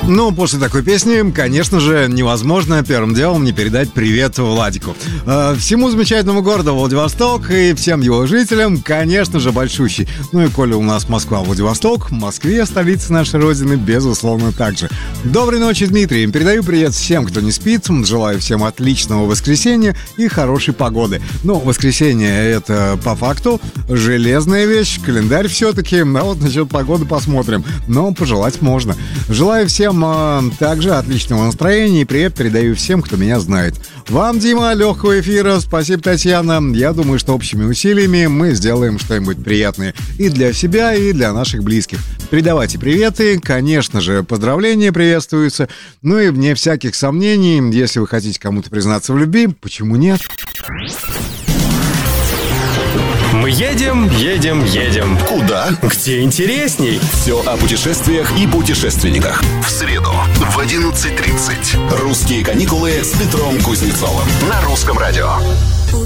Ну, после такой песни, конечно же, невозможно первым делом не передать привет Владику. Всему замечательному городу Владивосток и всем его жителям, конечно же, большущий. Ну и коли у нас Москва-Владивосток, в Москве, столица нашей родины, безусловно, так же. Доброй ночи, Дмитрий. Передаю привет всем, кто не спит. Желаю всем отличного воскресенья и хорошей погоды. Ну, воскресенье — это по факту железная вещь, календарь все-таки. А вот насчет погоды посмотрим. Но пожелать можно. Желаю всем также отличного настроения и привет передаю всем, кто меня знает. Вам, Дима, легкого эфира. Спасибо, Татьяна. Я думаю, что общими усилиями мы сделаем что-нибудь приятное и для себя, и для наших близких. Передавайте приветы. Конечно же, поздравления приветствуются. Ну и вне всяких сомнений, если вы хотите кому-то признаться в любви, почему нет? Мы едем. Куда? Где интересней? Все о путешествиях и путешественниках. В среду в 11:30. «Русские каникулы» с Петром Кузнецовым. На Русском радио.